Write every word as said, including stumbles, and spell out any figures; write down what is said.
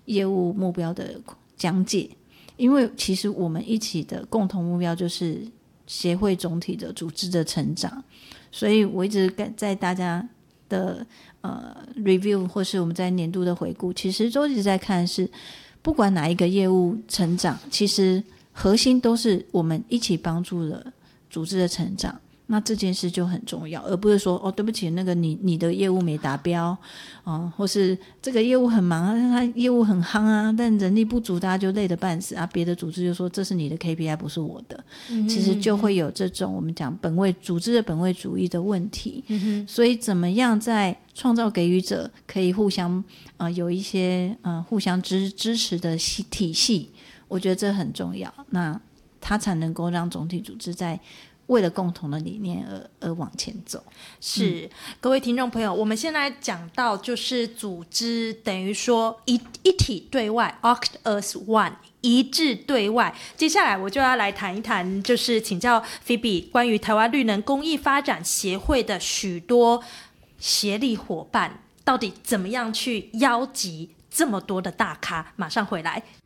业务目标的讲解，因为其实我们一起的共同目标就是协会总体的组织的成长，所以我一直在大家的呃 review 或是我们在年度的回顾，其实都一直在看是不管哪一个业务成长，其实核心都是我们一起帮助了组织的成长，那这件事就很重要，而不是说哦，对不起，那个你你的业务没达标，哦，或是这个业务很忙啊，他业务很夯啊，但人力不足，大家就累得半死啊。别的组织就说这是你的 K P I， 不是我的，嗯、其实就会有这种我们讲本位组织的本位主义的问题。嗯、所以怎么样在创造给予者可以互相呃有一些呃互相支支持的体系，我觉得这很重要。那它才能够让总体组织在为了共同的理念 而, 而往前走。 是、嗯、各位听众朋友，我们现在讲到就是组织等于说 一, 一体对外 act as one， 一致对外。接下来我就要来谈一谈，就是请教 Phoebe 关于台湾绿能公益发展协会的许多协力伙伴到底怎么样去邀集这么多的大咖。马上回来。